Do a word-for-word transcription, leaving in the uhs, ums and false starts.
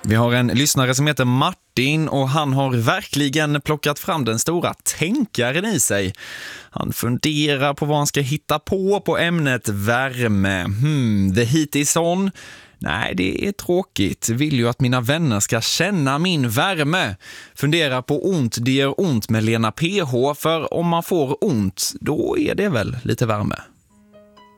Vi har en lyssnare som heter Martin och han har verkligen plockat fram den stora tänkaren i sig. Han funderar på vad han ska hitta på på ämnet värme. Hmm, the heat is on. Nej, det är tråkigt. Vill ju att mina vänner ska känna min värme. Fundera på ont, det gör ont med Lena P H. För om man får ont, då är det väl lite värme.